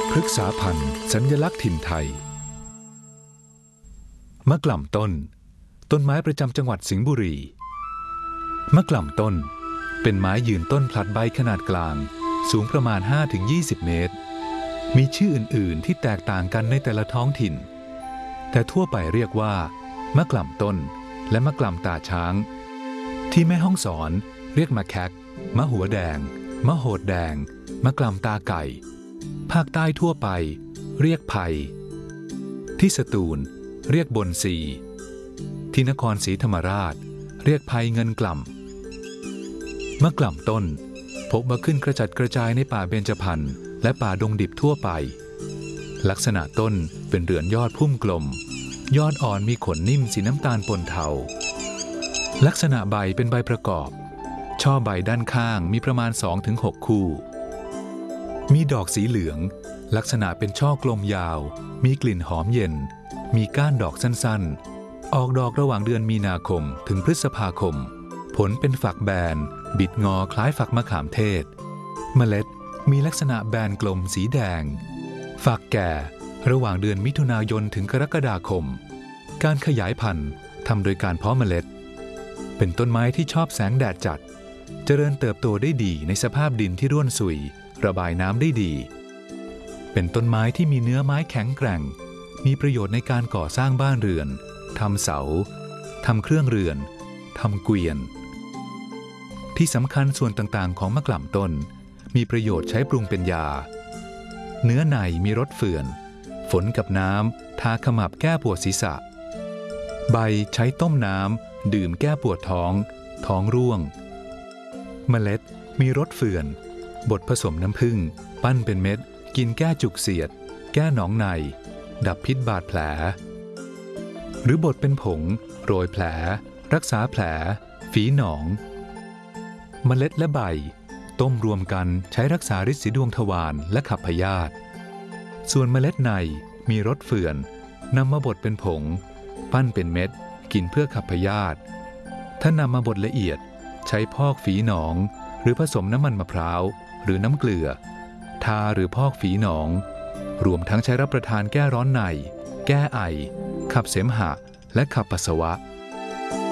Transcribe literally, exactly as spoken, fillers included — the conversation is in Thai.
พฤกษาพันธุ์สัญลักษณ์ถิ่นไทยมะกล่ำต้นต้นไม้ประจำจังหวัดสิงห์บุรีมะกล่ำต้นเป็นไม้ยืนต้นผลัดใบขนาดกลางสูงประมาณ ห้าถึงยี่สิบ เมตรมีชื่ออื่นๆที่แตกต่างกันในแต่ละท้องถิ่นแต่ทั่วไปเรียกว่ามะกล่ำต้นและมะกล่ำตาช้างที่แม่ฮ่องสอนเรียกมะแคกมะหัวแดงมะโหดแดงมะกล่ำตาไก่ภาคใต้ทั่วไปเรียกไผ่ที่สตูลเรียกบนซีที่นครศรีธรรมราชเรียกไผ่เงินกล่ำมะกล่ำต้นพบมาขึ้นกระจัดกระจายในป่าเบญจพรรณและป่าดงดิบทั่วไปลักษณะต้นเป็นเรือนยอดพุ่มกลมยอดอ่อนมีขนนิ่มสีน้ำตาลปนเทาลักษณะใบเป็นใบประกอบช่อใบด้านข้างมีประมาณ สองถึงหก คู่มีดอกสีเหลืองลักษณะเป็นช่อกลมยาวมีกลิ่นหอมเย็นมีก้านดอกสั้นๆออกดอกระหว่างเดือนมีนาคมถึงพฤษภาคมผลเป็นฝักแบนบิดงอคล้ายฝักมะขามเทศเมล็ดมีลักษณะแบนกลมสีแดงฝักแก่ระหว่างเดือนมิถุนายนถึงกรกฎาคมการขยายพันธุ์ทำโดยการเพาะเมล็ดเป็นต้นไม้ที่ชอบแสงแดดจัดเจริญเติบโตได้ดีในสภาพดินที่ร่วนสุยระบายน้ำได้ดีเป็นต้นไม้ที่มีเนื้อไม้แข็งแกร่งมีประโยชน์ในการก่อสร้างบ้านเรือนทำเสาทำเครื่องเรือนทำเกวียนที่สำคัญส่วนต่างๆของมะกล่ำต้นมีประโยชน์ใช้ปรุงเป็นยาเนื้อในมีรสเฝื่อนฝนกับน้ำทาขมับแก้ปวดศีรษะใบใช้ต้มน้ำดื่มแก้ปวดท้องท้องร่วงเมล็ดมีรสเฝื่อนบดผสมน้ำผึ้งปั้นเป็นเม็ดกินแก้จุกเสียดแก้หนองในดับพิษบาดแผลหรือบดเป็นผงโรยแผลรักษาแผลฝีหนองเมล็ดและใบต้มรวมกันใช้รักษาฤทธิ์สีดวงทวารและขับพยาธิส่วนเมล็ดในมีรสเฝื่อนนำมาบดเป็นผงปั้นเป็นเม็ดกินเพื่อขับพยาธิถ้านำมาบดละเอียดใช้พอกฝีหนองหรือผสมน้ำมันมะพร้าวหรือน้ำเกลือทาหรือพอกฝีหนองรวมทั้งใช้รับประทานแก้ร้อนในแก้ไอขับเสมหะและขับปัสสาวะ